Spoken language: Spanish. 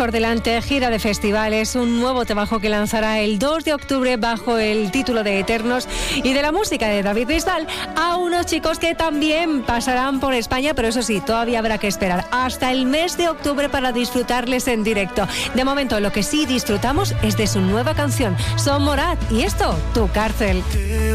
por delante, gira de festivales, un nuevo trabajo que lanzará el 2 de octubre bajo el título de Eternos, y de la música de David Bisbal a unos chicos que también pasarán por España, pero eso sí, todavía habrá que esperar hasta el mes de octubre para disfrutarles en directo. De momento, lo que sí disfrutamos es de su nueva canción, Son Morat, y esto, Tu Cárcel.